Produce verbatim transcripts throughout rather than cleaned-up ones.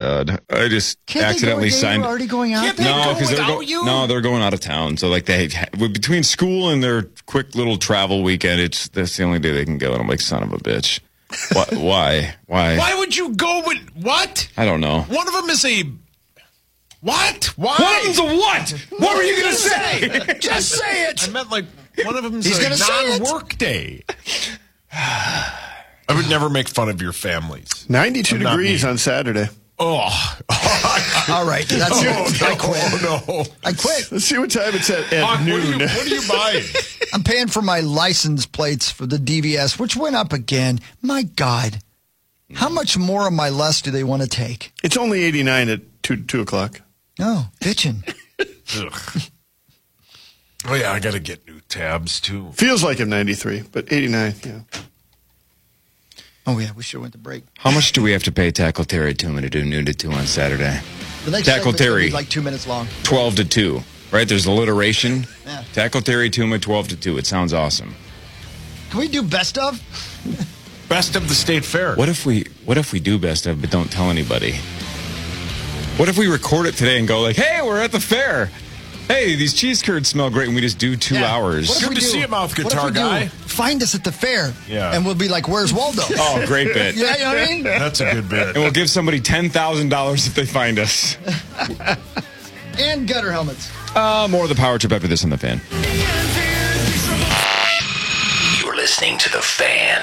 God. I just Can't accidentally they go a day signed. already going out? Can't they No, go because they're without go- you? no, they're going out of town. So like they between school and their quick little travel weekend, it's that's the only day they can go. And I'm like, son of a bitch. Why? Why? Why? Why would you go with what? I don't know. One of them is a what? Why? One of them's a what? What were you gonna say? Just say it. I meant like one of them's He's a gonna say it. non-work day. I would never make fun of your families. ninety-two I'm not degrees me. on Saturday. Oh, All right, that's oh it. no, I quit. no. I quit. Let's see what time it's at at Hawk, what, are noon. you, what are you buying? I'm paying for my license plates for the D V S, which went up again. My God. How much more of my less do they want to take? It's only eighty-nine at two, two o'clock. Oh, bitching. Ugh. Oh, yeah, I got to get new tabs, too. Feels like I'm ninety-three, but eighty-nine, yeah. Oh, yeah, we should have went to break. How much do we have to pay Tackle Terry Tuma to do noon to two on Saturday? The next Tackle segment's gonna Terry. be like two minutes long. twelve to two, right? There's alliteration. Yeah. Tackle Terry Tuma, twelve to two. It sounds awesome. Can we do best of? Best of the state fair. What if we What if we do best of but don't tell anybody? What if we record it today and go like, hey, we're at the fair. Hey, these cheese curds smell great, and we just do two Yeah. hours. What if Good we to do- see you, mouth what if guitar we do, guy. Find us at the fair. Yeah. And we'll be like, where's Waldo? Oh, great bit. Yeah, you know what I mean? That's a good bit. And we'll give somebody ten thousand dollars if they find us. And gutter helmets. Uh, more of the Power Trip after this on The Fan. You're listening to The Fan.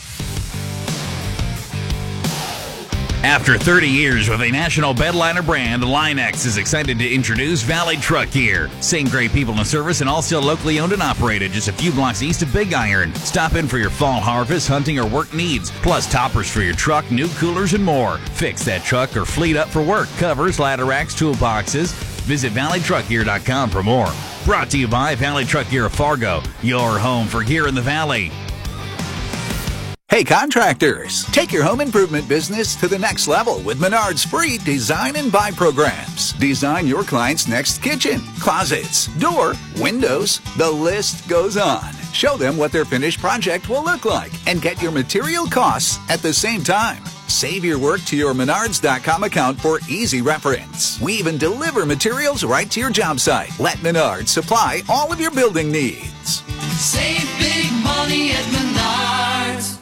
After thirty years with a national bedliner brand, Line-X is excited to introduce Valley Truck Gear. Same great people in service and all still locally owned and operated just a few blocks east of Big Iron. Stop in for your fall harvest, hunting, or work needs, plus toppers for your truck, new coolers, and more. Fix that truck or fleet up for work, covers, ladder racks, toolboxes. Visit valley truck gear dot com for more. Brought to you by Valley Truck Gear of Fargo, your home for gear in the Valley. Hey contractors, take your home improvement business to the next level with Menard's free design and buy programs. Design your client's next kitchen, closets, door, windows, the list goes on. Show them what their finished project will look like and get your material costs at the same time. Save your work to your menards dot com account for easy reference. We even deliver materials right to your job site. Let Menards supply all of your building needs. Save big money at Menards.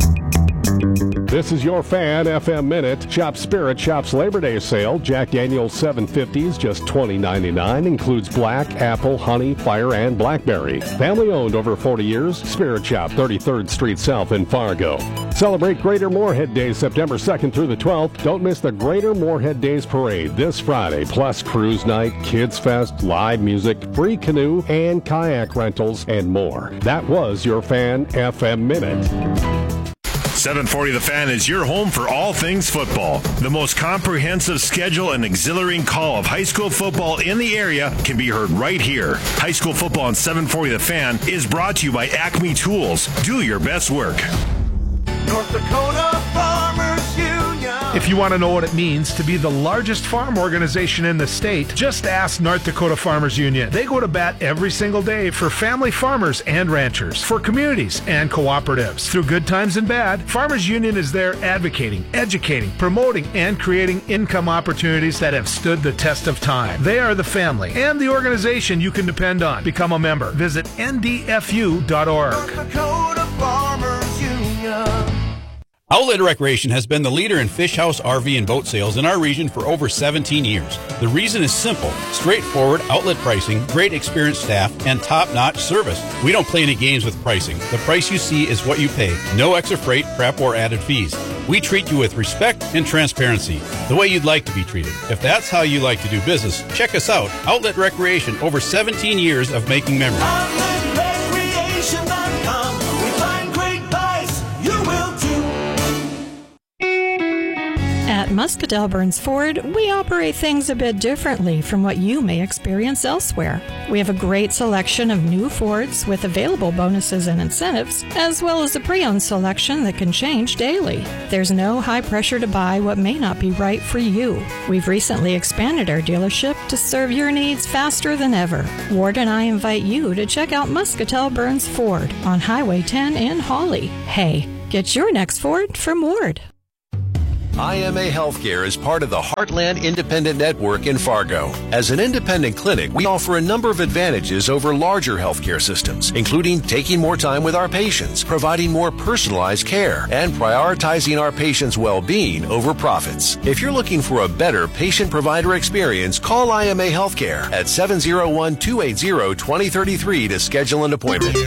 This is your Fan F M Minute. Shop Spirit Shop's Labor Day sale. Jack Daniel's seven fifties, just twenty ninety-nine. Includes black, apple, honey, fire, and blackberry. Family owned over forty years. Spirit Shop, thirty-third Street South in Fargo. Celebrate Greater Moorhead Days September second through the twelfth. Don't miss the Greater Moorhead Days Parade this Friday. Plus cruise night, kids fest, live music, free canoe and kayak rentals, and more. That was your Fan F M Minute. seven forty The Fan is your home for all things football. The most comprehensive schedule and exhilarating call of high school football in the area can be heard right here. High school football on seven forty The Fan is brought to you by Acme Tools. Do your best work. North Dakota Farmers Union. If you want to know what it means to be the largest farm organization in the state, just ask North Dakota Farmers Union. They go to bat every single day for family farmers and ranchers, for communities and cooperatives. Through good times and bad, Farmers Union is there advocating, educating, promoting, and creating income opportunities that have stood the test of time. They are the family and the organization you can depend on. Become a member. Visit N D F U dot org. North Dakota Farmers Union. Outlet Recreation has been the leader in fish house, R V, and boat sales in our region for over seventeen years. The reason is simple: straightforward outlet pricing, great experienced staff, and top-notch service. We don't play any games with pricing. The price you see is what you pay. No extra freight, prep, or added fees. We treat you with respect and transparency, the way you'd like to be treated. If that's how you like to do business, check us out. Outlet Recreation, over seventeen years of making memories. outlet recreation dot com. We find great buys. You will too. At Muscatell Burns Ford, we operate things a bit differently from what you may experience elsewhere. We have a great selection of new Fords with available bonuses and incentives, as well as a pre-owned selection that can change daily. There's no high pressure to buy what may not be right for you. We've recently expanded our dealership to serve your needs faster than ever. Ward and I invite you to check out Muscatell Burns Ford on Highway ten in Hawley. Hey, get your next Ford from Ward. I M A Healthcare is part of the Heartland Independent Network in Fargo. As an independent clinic, we offer a number of advantages over larger healthcare systems, including taking more time with our patients, providing more personalized care, and prioritizing our patients' well-being over profits. If you're looking for a better patient-provider experience, call I M A Healthcare at seven oh one, two eight zero, two oh three three to schedule an appointment.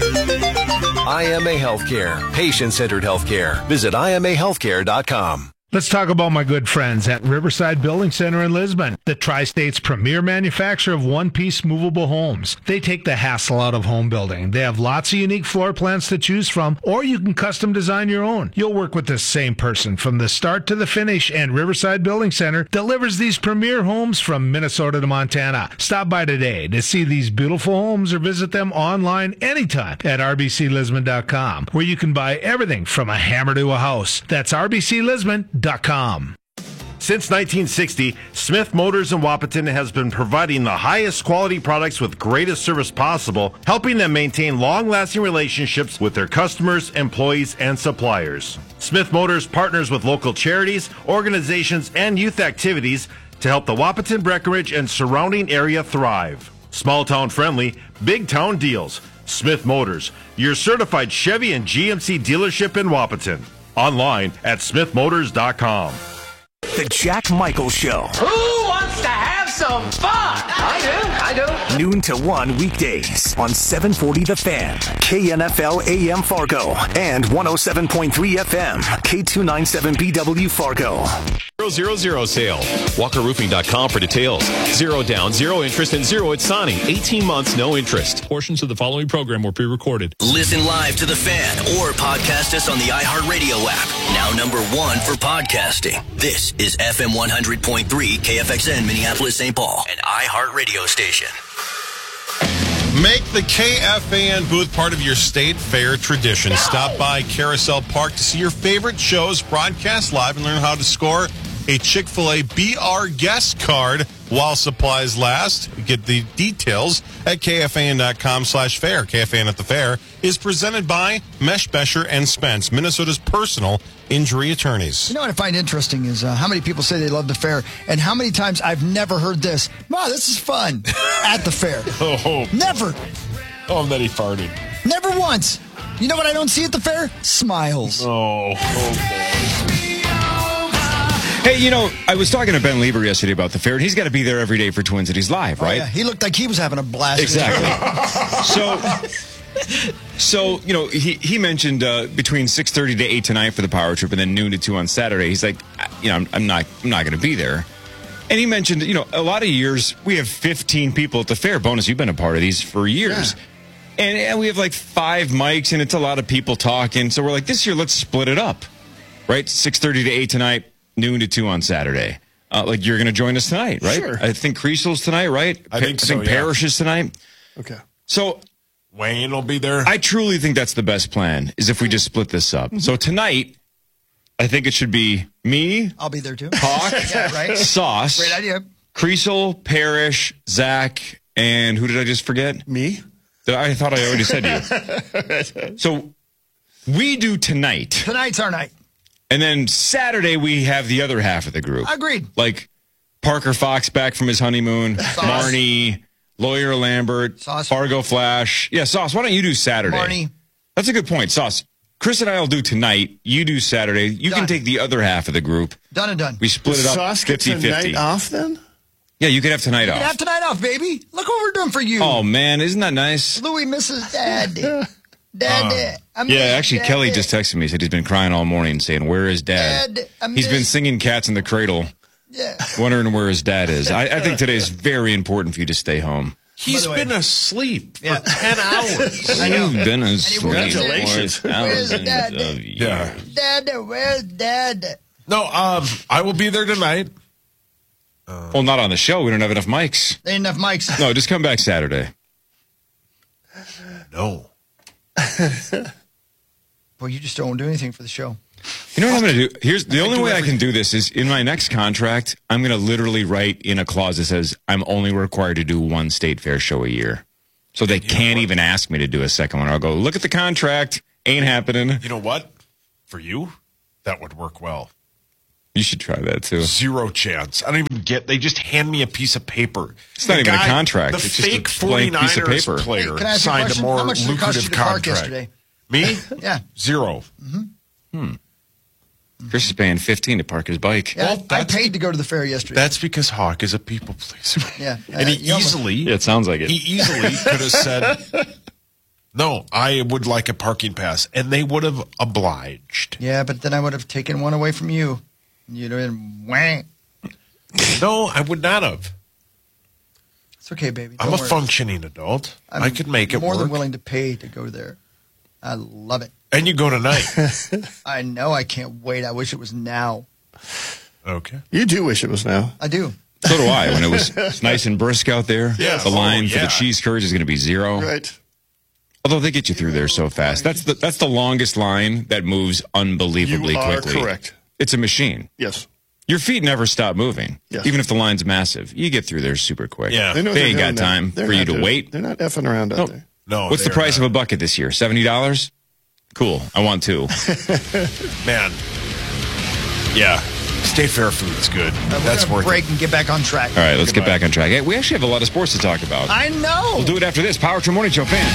I M A Healthcare, patient-centered healthcare. Visit I M A healthcare dot com. Let's talk about my good friends at Riverside Building Center in Lisbon, the Tri-State's premier manufacturer of one-piece movable homes. They take the hassle out of home building. They have lots of unique floor plans to choose from, or you can custom design your own. You'll work with the same person from the start to the finish, and Riverside Building Center delivers these premier homes from Minnesota to Montana. Stop by today to see these beautiful homes or visit them online anytime at r b c lisbon dot com, where you can buy everything from a hammer to a house. That's r b c lisbon dot com. Since nineteen sixty, Smith Motors in Wahpeton has been providing the highest quality products with greatest service possible, helping them maintain long-lasting relationships with their customers, employees, and suppliers. Smith Motors partners with local charities, organizations, and youth activities to help the Wahpeton, Breckenridge, and surrounding area thrive. Small town friendly, big town deals. Smith Motors, your certified Chevy and G M C dealership in Wahpeton. Online at smith motors dot com. The Jack Michael Show. Who wants to have some fun? I do, I do. Noon to one weekdays on seven forty The Fan, K N F L A M Fargo, and one oh seven point three F M, K two ninety-seven B W Fargo. Zero, zero, zero sale. Walker Roofing dot com for details. Zero down, zero interest, and zero at Sani. eighteen months, no interest. Portions of the following program were pre-recorded. Listen live to The Fan or podcast us on the iHeartRadio app. Now number one for podcasting. This is F M one hundred point three K F X N Minneapolis, Saint Paul, an iHeartRadio station. Make the K F A N booth part of your state fair tradition. Stop by Carousel Park to see your favorite shows broadcast live and learn how to score a Chick-fil-A Be Our Guest card while supplies last. Get the details at K F A N dot com slash fair. K F A N at the Fair is presented by Mesh Besher and Spence, Minnesota's personal injury attorneys. You know what I find interesting is uh, how many people say they love the fair, and how many times I've never heard this. Wow, this is fun at the fair. Oh, never. Oh, and then he farted. Never once. You know what I don't see at the fair? Smiles. Oh, oh boy. Hey, you know, I was talking to Ben Lieber yesterday about the fair, and he's got to be there every day for Twin Cities Live, right? Oh, yeah. He looked like he was having a blast. Exactly. so, so you know, he he mentioned uh, between six thirty to eight tonight for the power trip, and then noon to two on Saturday. He's like, you know, I'm, I'm not I'm not going to be there. And he mentioned, you know, a lot of years we have fifteen people at the fair. Bonus, you've been a part of these for years. Yeah. And, and we have like five mics, and it's a lot of people talking. So we're like, this year, let's split it up, right? six thirty to eight tonight. Noon to two on Saturday. Uh, like, you're going to join us tonight, right? Sure. I think Creasel's tonight, right? I think so, I think yeah. Parrish is tonight. Okay. So Wayne will be there. I truly think that's the best plan, is if we just split this up. So tonight, I think it should be me. I'll be there too. Hawk, yeah, right? Sauce. Great idea. Creasel, Parrish, Zach, and who did I just forget? Me? Did I, I thought I already said you. So we do tonight. Tonight's our night. And then Saturday, we have the other half of the group. Agreed. Like Parker Fox back from his honeymoon, Marnie, Lawyer Lambert, Sauce. Fargo Flash. Yeah, Sauce, why don't you do Saturday? Marnie. That's a good point, Sauce. Chris and I will do tonight. You do Saturday. You Done. can take the other half of the group. Done and done. We split it up Sauce gets a fifty-fifty. night off then? Yeah, you could have tonight You off. can have tonight off, baby. Look what we're doing for you. Oh, man, isn't that nice? Louis misses Daddy. Daddy. I miss Yeah, actually, Daddy. Kelly just texted me. He said he's been crying all morning saying, where is Dad? Dad, I He's been miss- singing Cats in the Cradle, Yeah. wondering where his dad is. I, I think today is very important for you to stay home. He's By the been way- asleep for Yeah. ten hours. I know. You've been asleep Congratulations. for Where's thousands Dad? of years. Yeah. Dad, where's Dad? No, um, I will be there tonight. Well, not on the show. We don't have enough mics. There ain't enough mics. No, just come back Saturday. No. Well, you just don't do anything for the show. You know what I'm going to do? Here's the only do way I everything. can do this is in my next contract, I'm going to literally write in a clause that says I'm only required to do one state fair show a year. So they can't even ask me to do a second one. I'll go, look at the contract. Ain't happening. You know what? For you, that would work well. You should try that too. Zero chance. I don't even get. They just hand me a piece of paper. It's not The even a guy- contract. The It's just a fake blank piece of 49ers paper. player Hey, can I ask you a signed a question? more How much did it cost you lucrative to park contract. yesterday? Me? Yeah. Zero. Hmm. Chris is paying fifteen to park his bike. Yeah, I paid to go to the fair yesterday. That's because Hawk is a people pleaser. Yeah. And he Uh, you almost- easily, Yeah, it sounds like it. he easily could have said, no, I would like a parking pass. And they would have obliged. Yeah, but then I would have taken one away from you. You'd have been whang. No, I would not have. It's okay, baby. I'm Don't a worry. functioning adult. I'm I could make it more work. than willing to pay to go there. I love it. And you go tonight. I know. I can't wait. I wish it was now. Okay. You do wish it was now. I do. So do I. When it was it's nice and brisk out there, Yeah. the line Oh, for yeah. the cheese curds is going to be zero. Right. Although they get you through there so fast. That's the that's the longest line that moves unbelievably You are quickly. correct. It's a machine. Yes. Your feet never stop moving, Yes. even if the line's massive. You get through there super quick. Yeah. They know what They they're ain't got doing now. time They're for you not to doing- wait. They're not effing around out No. there. No. What's the they're price not. of a bucket this year? seventy dollars? Cool. I want two. Man. Yeah. State Fair food's good. Uh, we're That's gonna worth break it. and get back on track. All right, let's get Goodbye. back on track. Hey, we actually have a lot of sports to talk about. I know. We'll do it after this. Power Trip Morning Show fan.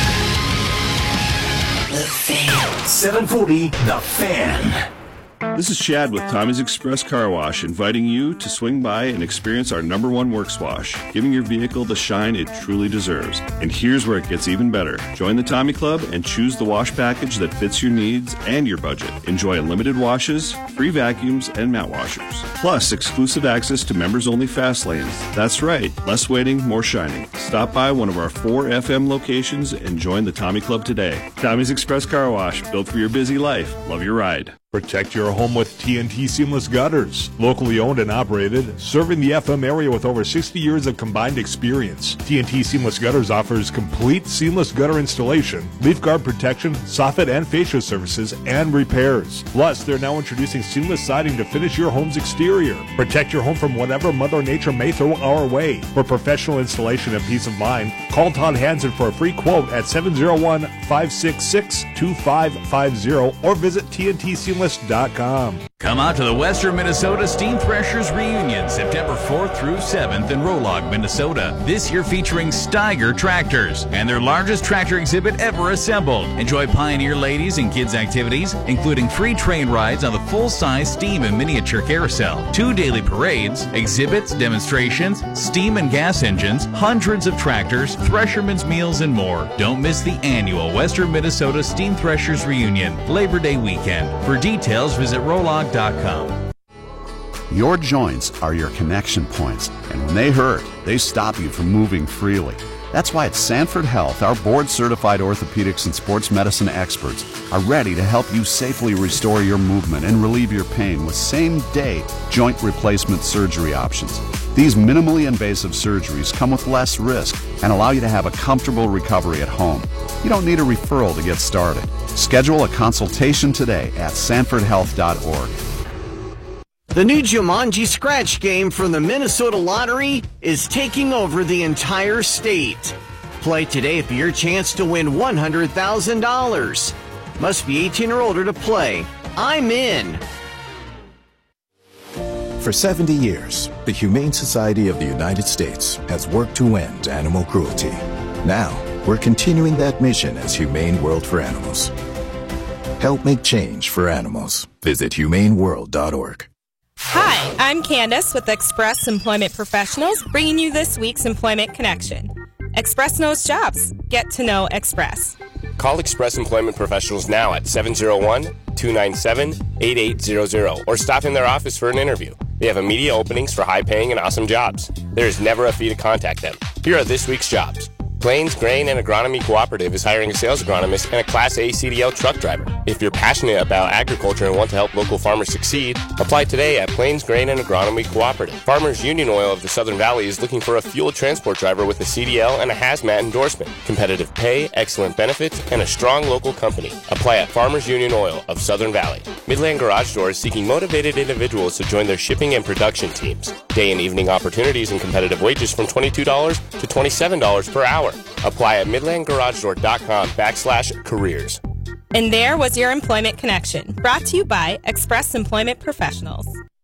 seven forty The Fan. This is Chad with Tommy's Express Car Wash, inviting you to swing by and experience our number one works wash, giving your vehicle the shine it truly deserves. And here's where it gets even better. Join the Tommy Club and choose the wash package that fits your needs and your budget. Enjoy unlimited washes, free vacuums, and mat washers. Plus, exclusive access to members-only fast lanes. That's right, less waiting, more shining. Stop by one of our four F M locations and join the Tommy Club today. Tommy's Express Car Wash, built for your busy life. Love your ride. Protect your home with T N T Seamless Gutters. Locally owned and operated, serving the F M area with over sixty years of combined experience. T N T Seamless Gutters offers complete seamless gutter installation, leaf guard protection, soffit and fascia services, and repairs. Plus, they're now introducing seamless siding to finish your home's exterior. Protect your home from whatever Mother Nature may throw our way. For professional installation and peace of mind, call Todd Hansen for a free quote at seven oh one, five six six, two five five zero or visit T N T Seamless dot com. Come out to the Western Minnesota Steam Threshers Reunion, September fourth through seventh in Rolog, Minnesota. This year featuring Steiger tractors and their largest tractor exhibit ever assembled. Enjoy Pioneer ladies and kids activities, including free train rides on the full-size steam and miniature carousel, two daily parades, exhibits, demonstrations, steam and gas engines, hundreds of tractors, threshermen's meals, and more. Don't miss the annual Western Minnesota Steam Threshers Reunion, Labor Day weekend. For details, visit rolog dot com. Your joints are your connection points, and when they hurt, they stop you from moving freely. That's why at Sanford Health, our board-certified orthopedics and sports medicine experts are ready to help you safely restore your movement and relieve your pain with same-day joint replacement surgery options. These minimally invasive surgeries come with less risk and allow you to have a comfortable recovery at home. You don't need a referral to get started. Schedule a consultation today at sanford health dot org. The new Jumanji Scratch game from the Minnesota Lottery is taking over the entire state. Play today for your chance to win one hundred thousand dollars. Must be eighteen or older to play. I'm in. For seventy years, the Humane Society of the United States has worked to end animal cruelty. Now, we're continuing that mission as Humane World for Animals. Help make change for animals. Visit humane world dot org. Hi, I'm Candace with Express Employment Professionals, bringing you this week's Employment Connection. Express knows jobs. Get to know Express. Call Express Employment Professionals now at seven oh one, two nine seven, eight eight hundred or stop in their office for an interview. They have immediate openings for high-paying and awesome jobs. There is never a fee to contact them. Here are this week's jobs. Plains Grain and Agronomy Cooperative is hiring a sales agronomist and a Class A C D L truck driver. If you're passionate about agriculture and want to help local farmers succeed, apply today at Plains Grain and Agronomy Cooperative. Farmers Union Oil of the Southern Valley is looking for a fuel transport driver with a C D L and a hazmat endorsement. Competitive pay, excellent benefits, and a strong local company. Apply at Farmers Union Oil of Southern Valley. Midland Garage Door is seeking motivated individuals to join their shipping and production teams. Day and evening opportunities and competitive wages from twenty-two dollars to twenty-seven dollars per hour. Apply at midland garage door dot com backslash careers. And there was your Employment Connection, brought to you by Express Employment Professionals.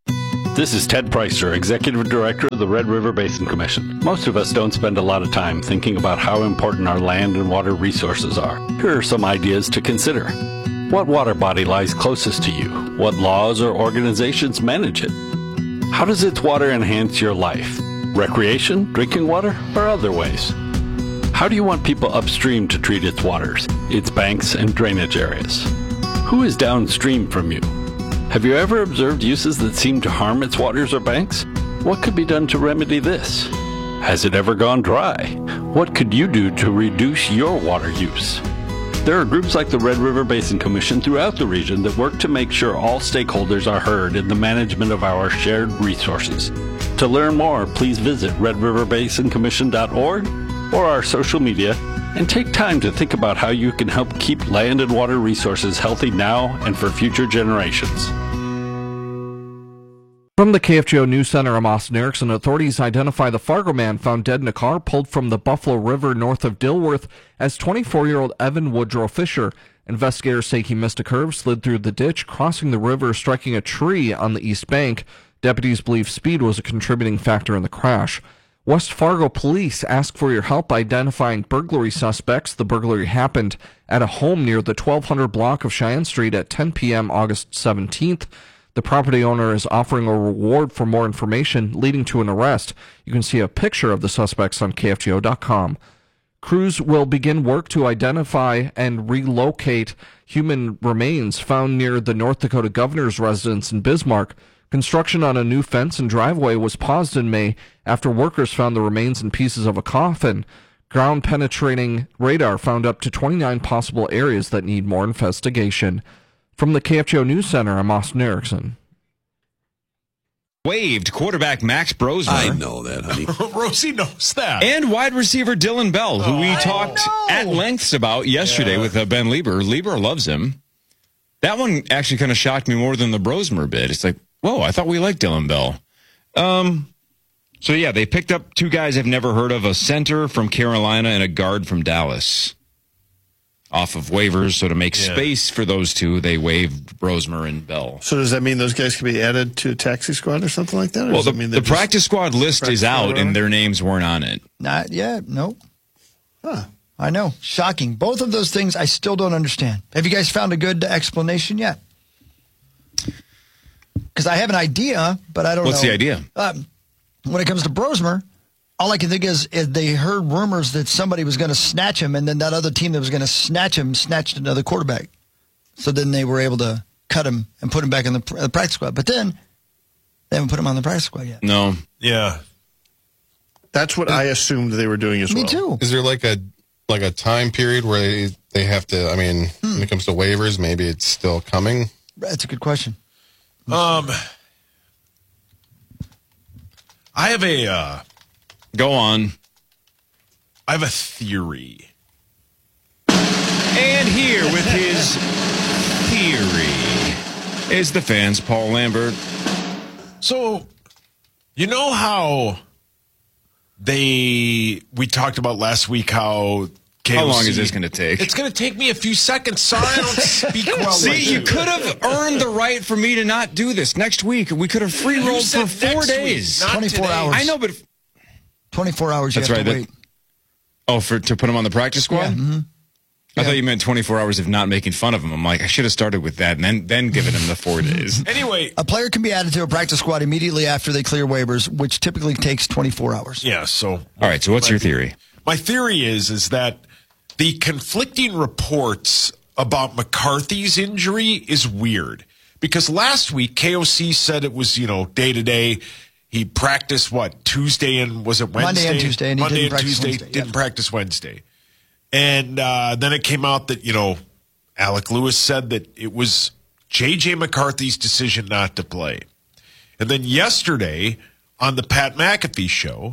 This is Ted Preister, Executive Director of the Red River Basin Commission. Most of us don't spend a lot of time thinking about how important our land and water resources are. Here are some ideas to consider. What water body lies closest to you? What laws or organizations manage it? How does its water enhance your life? Recreation, drinking water, or other ways? How do you want people upstream to treat its waters, its banks and drainage areas? Who is downstream from you? Have you ever observed uses that seem to harm its waters or banks? What could be done to remedy this? Has it ever gone dry? What could you do to reduce your water use? There are groups like the Red River Basin Commission throughout the region that work to make sure all stakeholders are heard in the management of our shared resources. To learn more, please visit red river basin commission dot org or our social media and take time to think about how you can help keep land and water resources healthy now and for future generations. From the K F G O News Center, I'm Austin Erickson. Authorities identify the Fargo man found dead in a car pulled from the Buffalo River north of Dilworth as twenty-four-year-old Evan Woodrow Fisher. Investigators say he missed a curve, slid through the ditch, crossing the river, striking a tree on the east bank. Deputies believe speed was a contributing factor in the crash. West Fargo police ask for your help identifying burglary suspects. The burglary happened at a home near the twelve hundred block of Cheyenne Street at ten p.m. August seventeenth. The property owner is offering a reward for more information, leading to an arrest. You can see a picture of the suspects on K F G O dot com. Crews will begin work to identify and relocate human remains found near the North Dakota governor's residence in Bismarck. Construction on a new fence and driveway was paused in May after workers found the remains and pieces of a coffin. Ground-penetrating radar found up to twenty-nine possible areas that need more investigation. From the K F G O News Center, I'm Austin Erickson. Waived quarterback Max Brosmer. I know that, honey. Rosie knows that. And wide receiver Dylan Bell, who we Oh, talked at lengths about yesterday Yeah. with uh, Ben Lieber. Lieber loves him. That one actually kind of shocked me more than the Brosmer bit. It's like, whoa, I thought we liked Dylan Bell. Um, so, yeah, they picked up two guys I've never heard of, a center from Carolina and a guard from Dallas off of waivers. So to make Yeah. space for those two, they waived Brosmer and Bell. So does that mean those guys can be added to a taxi squad or something like that? Or Well, does the, that mean the they're just- practice squad list practice is out, squad and are? their names weren't on it. Not yet. Nope. Huh. I know. Shocking. Both of those things I still don't understand. Have you guys found a good explanation yet? Because I have an idea, but I don't What's know. the idea? Um, when it comes to Brosmer, all I can think is, is they heard rumors that somebody was going to snatch him, and then that other team that was going to snatch him snatched another quarterback. So then they were able to cut him and put him back in the, the practice squad. But then they haven't put him on the practice squad yet. No. Yeah. That's what I assumed they were doing as Me well. too. Is there like a like a time period where they, they have to? I mean, Hmm. when it comes to waivers, maybe it's still coming. That's a good question. Um, I have a uh, Go on. I have a theory. And here with his theory is the fans, Paul Lambert. So, you know how they we talked about last week how K O C, How long is this going to take? It's going to take me a few seconds. Sorry, I don't speak well. See, like you could have earned the right for me to not do this. Next week, we could have free You rolled said for four next week, days. not twenty-four today. hours. I know, but if, twenty-four hours you that's have right. to that- wait. oh, for to put him on the practice squad. Yeah. mhm. I thought you meant twenty-four hours of not making fun of him. I'm like, I should have started with that and then then given him the four days. Anyway, A player can be added to a practice squad immediately after they clear waivers, which typically takes twenty-four hours. yeah. So, All right. So what's your theory? my theory is is that the conflicting reports about McCarthy's injury is weird because last week K O C said it was, you know, day to day. He practiced what Tuesday and was it Wednesday? Monday and Tuesday, and he Monday didn't and practice Tuesday Wednesday, didn't yep. practice Wednesday, and uh, then it came out that you know Alec Lewis said that it was J J McCarthy's decision not to play, and then yesterday on the Pat McAfee show,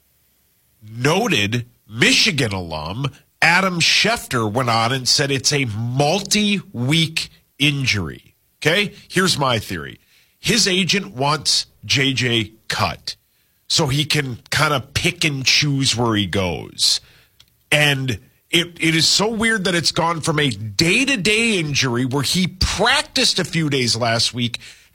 noted Michigan alum Adam Schefter went on and said it's a multi-week injury. Okay? Here's my theory. His agent wants J J cut so he can kind of pick and choose where he goes. And it, it is so weird that it's gone from a day-to-day injury where he practiced a few days last week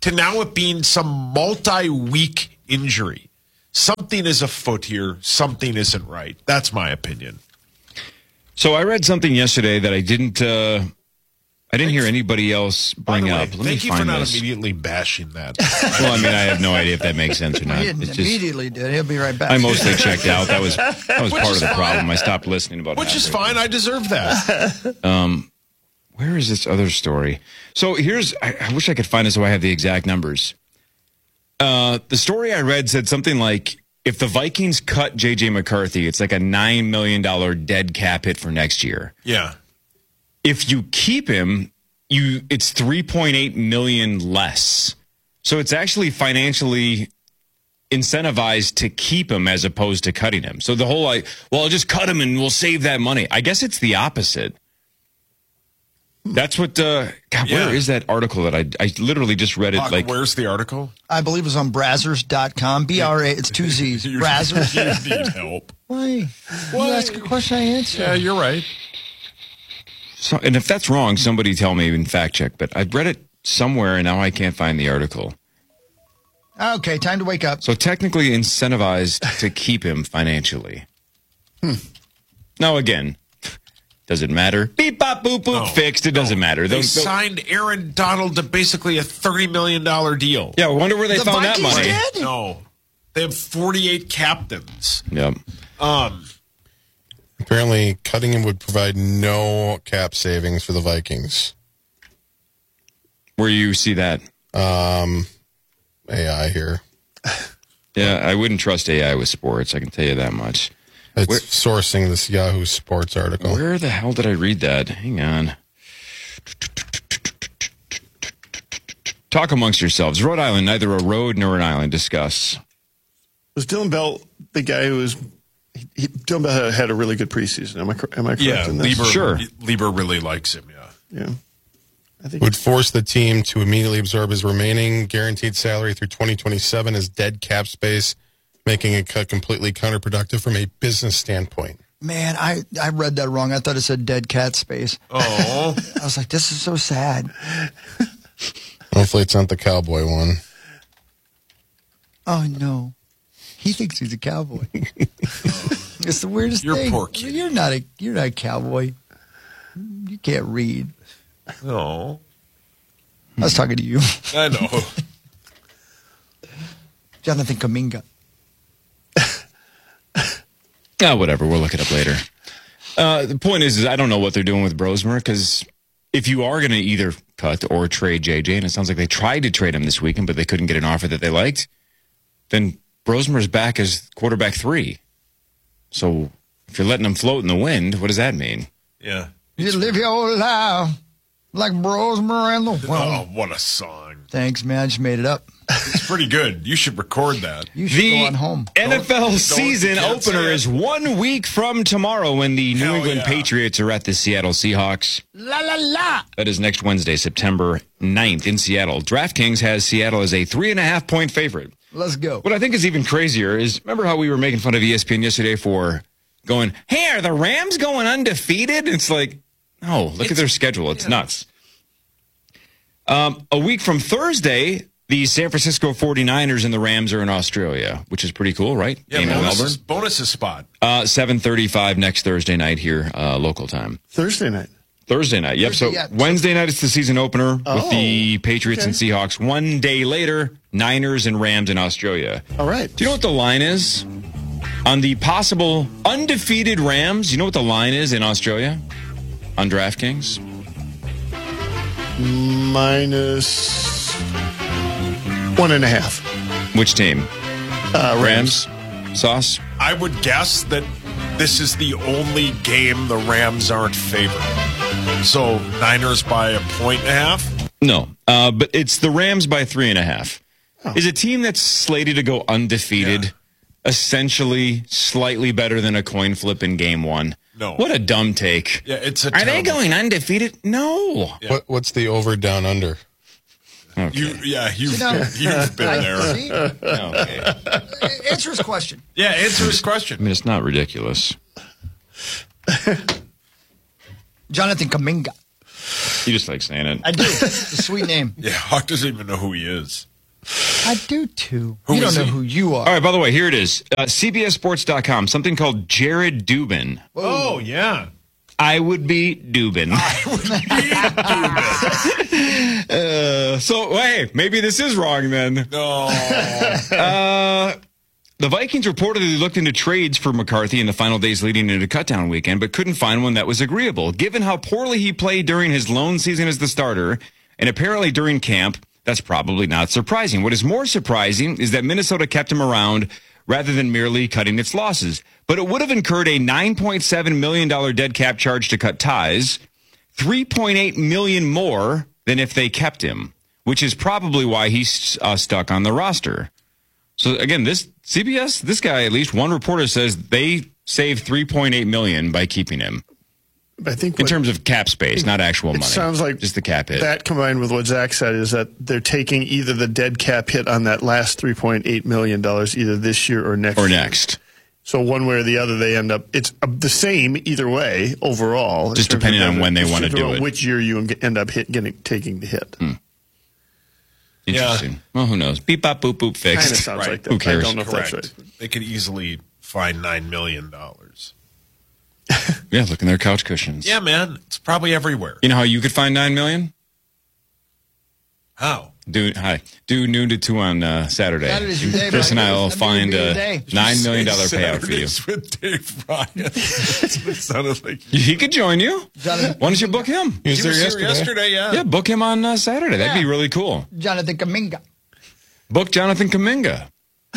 to now it being some multi-week injury. Something is afoot here. Something isn't right. That's my opinion. So I read something yesterday that I didn't. Uh, I didn't hear anybody else bring By the way, up. Let thank me you for find not this. immediately bashing that. Well, I mean, I have no idea if that makes sense or not. He It's just, immediately did. He'll be right back. I mostly checked out. That was that was Which part is of the fine. problem. I stopped listening about. Which is halfway fine. I deserve that. Um, where is this other story? So here's, I, I wish I could find it so I have the exact numbers. Uh, the story I read said something like, if the Vikings cut J J McCarthy, it's like a nine million dollars dead cap hit for next year. Yeah. If you keep him, you it's three point eight million dollars less. So it's actually financially incentivized to keep him as opposed to cutting him. So the whole like, well, I'll just cut him and we'll save that money. I guess it's the opposite. That's what, uh, God, Yeah. where is that article that I, I literally just read it? Hawk, like, where's the article? I believe it was on Brazzers dot com. B R A, it's two Z's. You- Brazzers. You need help. Why? You ask a question, I answer. Yeah, you're right. so, and if that's wrong, somebody tell me and fact check, but I read it somewhere and now I can't find the article. Okay, time to wake up. So technically incentivized to keep him financially. Hmm. Now again, does it matter? Beep, bop, boop, boop, No. fixed. It doesn't matter. They Those- those- signed Aaron Donald to basically a thirty million dollars deal. yeah, I wonder where they The found Vikings that money. did? No. They have forty-eight captains. Yep. Um, Apparently, cutting him would provide no cap savings for the Vikings. Where you see that? Um, A I here. Yeah, I wouldn't trust A I with sports. I can tell you that much. It's Where- sourcing this Yahoo Sports article. Where the hell did I read that? Hang on. Talk amongst yourselves. Rhode Island, neither a road nor an island. Discuss. Was Dylan Bell the guy who was? He, he, Dylan Bell had, had a really good preseason. Am I cor- am I correct yeah, in this? Lieber, Sure. Lieber really likes him, yeah. Yeah. I think Would force the team to immediately absorb his remaining guaranteed salary through twenty twenty-seven as dead cap space, making a cut completely counterproductive from a business standpoint. Man, I, I read that wrong. I thought it said dead cat space. Oh. I was like, this is so sad. Hopefully, it's not the cowboy one. Oh, no. He thinks he's a cowboy. It's the weirdest You're thing. poor kid. You're not a you're not a cowboy. You can't read. No. I was talking to you. I know. Jonathan Kaminga. Oh, whatever. We'll look it up later. Uh, the point is, is I don't know what they're doing with Brosmer because if you are going to either cut or trade J J, and it sounds like they tried to trade him this weekend, but they couldn't get an offer that they liked, then Brosmer's back as quarterback three. So if you're letting him float in the wind, what does that mean? Yeah. You live your life like Brosmer and the Oh, world. what a song. Thanks, man. I just made it up. It's pretty good. You should record that. You should go on home. N F L don't- season can't say opener it. is one week from tomorrow when the New Hell England yeah. Patriots are at the Seattle Seahawks. La la la. That is next Wednesday, September ninth in Seattle. DraftKings has Seattle as a three and a half point favorite. Let's go. What I think is even crazier is, remember how we were making fun of E S P N yesterday for going, hey, are the Rams going undefeated? It's like, no, look at their schedule. It's nuts. Um, a week from Thursday, the San Francisco forty-niners and the Rams are in Australia, which is pretty cool, right? Yeah, Game in Melbourne. bonus, bonus spot. Uh, seven thirty-five next Thursday night here, uh, local time. Thursday night. Thursday night. Yep. Thursday, So yeah. Wednesday night is the season opener Oh, with the Patriots okay. and Seahawks. One day later, Niners and Rams in Australia. All right. Do you know what the line is on the possible undefeated Rams? You know what the line is in Australia on DraftKings? Minus one and a half. Which team? Uh, Rams. Sauce. I would guess that this is the only game the Rams aren't favored. So Niners by a point and a half? No, uh, but it's the Rams by three and a half. Is a team that's slated to go undefeated, Yeah. essentially slightly better than a coin flip in game one. No. What a dumb take. Yeah, it's a Are they terrible- going undefeated? No. Yeah. What, what's the over, down, under? Okay. You, yeah, you've, down. you've been there. See? Okay. Answer his question. Yeah, answer his I question. mean, it's not ridiculous. Jonathan Kaminga. You just like saying it. I do. It's a sweet name. Yeah, Hawk doesn't even know who he is. I do too. Who you don't is know he? who you are. All right, by the way, here it is. Uh, C B S Sports dot com, something called Jared Dubin. Oh, yeah. I would be Dubin. I would be Dubin. uh, so, hey, maybe this is wrong then. No. uh, the Vikings reportedly looked into trades for McCarthy in the final days leading into cutdown weekend, but couldn't find one that was agreeable. Given how poorly he played during his lone season as the starter, and apparently during camp, that's probably not surprising. What is more surprising is that Minnesota kept him around rather than merely cutting its losses. But it would have incurred a nine point seven million dollars dead cap charge to cut ties, three point eight million dollars more than if they kept him, which is probably why he's uh, stuck on the roster. So again, this C B S, this guy, at least one reporter says they saved three point eight million dollars by keeping him. I think in what, terms of cap space, not actual it money. Sounds like just the cap hit. That combined with what Zach said is that they're taking either the dead cap hit on that last three point eight million dollars either this year or next or year. next. So one way or the other, they end up, it's the same either way overall. Just depending on when they want to do it. Which year you end up hit, getting taking the hit. Hmm. Interesting. Yeah. Well, who knows? Beep, bop, boop, boop, fixed. Kind of sounds right. like that. Who cares? I don't know Correct. if that's right. They could easily find nine million dollars. Yeah, look in their couch cushions. Yeah, man. It's probably everywhere. You know how you could find nine million? How? Do hi. Do noon to two on uh, Saturday. Saturday's your day, Chris and I buddy. will That'd find be your a day. nine million dollar payout for you. Saturdays with Dave Ryan. That's what it sounded like. He could join you. Jonathan, Why don't you book him? He was there yesterday. yesterday, yeah. Yeah, book him on uh, Saturday. That'd Yeah. be really cool. Jonathan Kaminga. Book Jonathan Kaminga.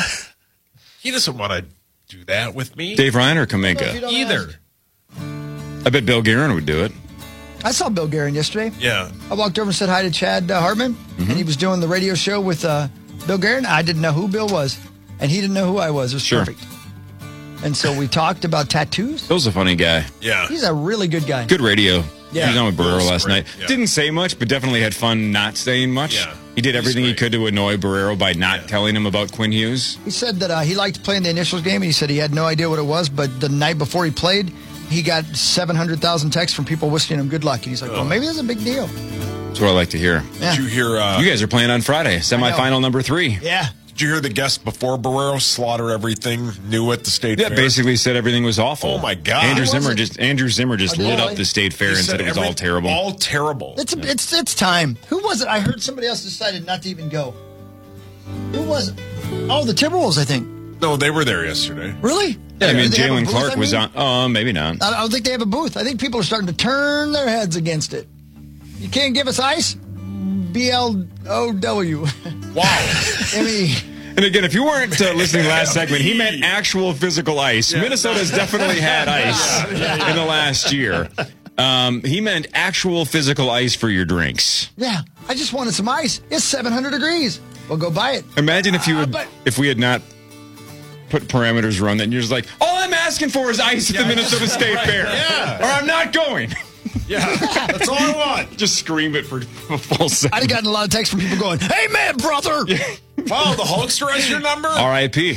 He doesn't want to do that with me. Dave Ryan or If you Kaminga? don't Either. ask. I bet Bill Guerin would do it. I saw Bill Guerin yesterday. Yeah. I walked over and said hi to Chad uh, Hartman, Mm-hmm. and he was doing the radio show with uh, Bill Guerin. I didn't know who Bill was, and he didn't know who I was. It was Sure. perfect. And so we talked about tattoos. Bill's a funny guy. Yeah. He's a really good guy. Good radio. Yeah. He was on with Barrero Bill's last great. night. Yeah. Didn't say much, but definitely had fun not saying much. Yeah. He did He's everything he great. could to annoy Barrero by not Yeah. telling him about Quinn Hughes. He said that uh, he liked playing the initials game, and he said he had no idea what it was, but the night before he played, he got seven hundred thousand texts from people wishing him good luck. And he's like, well, maybe that's a big deal. That's what I like to hear. Yeah. Did you hear? Uh, You guys are playing on Friday, semifinal number three. Yeah. Did you hear the guest before Barrero slaughter everything new at the state Yeah, fair? basically said everything was awful. Oh, my God. Andrew Who was Zimmer it? just Andrew Zimmer just Oh, lit really? up the state fair He and said said it was all every- terrible. All terrible. It's, it's, it's time. Who was it? I heard somebody else decided not to even go. Who was it? Oh, the Timberwolves, I think. No, they were there yesterday. Really? Yeah, I mean Do they have a Jalen booth, Clark I was mean? on. Oh, maybe not. I don't think they have a booth. I think people are starting to turn their heads against it. You can't give us ice? B L O W. Wow. I mean, And again, if you weren't uh, listening last segment, he meant actual physical ice. Minnesota's definitely had ice in the last year. Um, he meant actual physical ice for your drinks. yeah, I just wanted some ice. It's seven hundred degrees. Well, go buy it. Imagine if you Uh, would, but- if we had not put parameters around that, and you're just like, all I'm asking for is ice at the Minnesota State right. Fair, Yeah. or I'm not going. Yeah, that's all I want. Just scream it for a full second. I'd have gotten a lot of texts from people going, "Hey, man, brother." Wow, the Hulkster has your number? R I P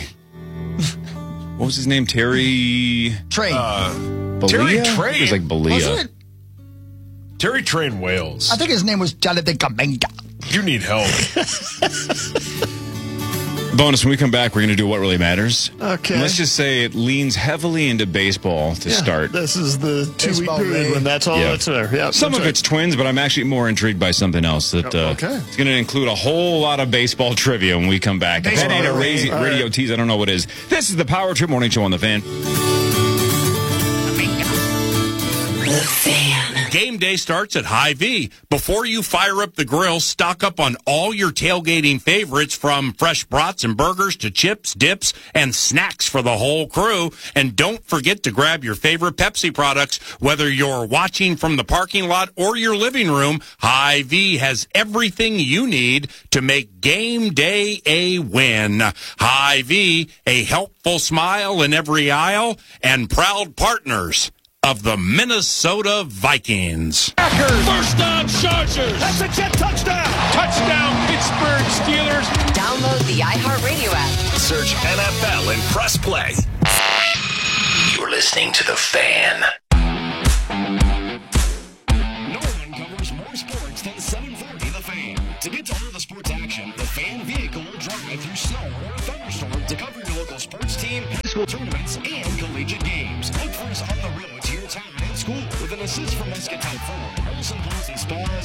What was his name? Terry Train. Uh, Belia? Terry Train. It was like Belia. Wasn't it? Terry Train Wales. I think his name was Jonathan Kaminga. You need help. Bonus, when we come back, we're going to do what really matters. Okay. And let's just say it leans heavily into baseball to Yeah, start. This is the two week Baseball period day. when that's all Yeah. that's there. Yeah, Some that's of right. it's Twins, but I'm actually more intrigued by something else. That uh, Okay. It's going to include a whole lot of baseball trivia when we come back. If that Baseball ain't a array. radio, All radio right. tease, I don't know what is. This is the Power Trip Morning Show on The Fan. Game day starts at Hy-Vee. Before you fire up the grill, stock up on all your tailgating favorites, from fresh brats and burgers to chips, dips, and snacks for the whole crew. And don't forget to grab your favorite Pepsi products. Whether you're watching from the parking lot or your living room, Hy-Vee has everything you need to make game day a win. Hy-Vee, a helpful smile in every aisle, and proud partners of the Minnesota Vikings. First down, Chargers. That's a jet touchdown. Touchdown, Pittsburgh Steelers. Download the iHeartRadio app. Search N F L and press play. You're listening to The Fan. No one covers more sports school tournaments, and collegiate games. Look for us on the road to your town and school with an assist from Muscat Type four, Harrison Pools and Spas,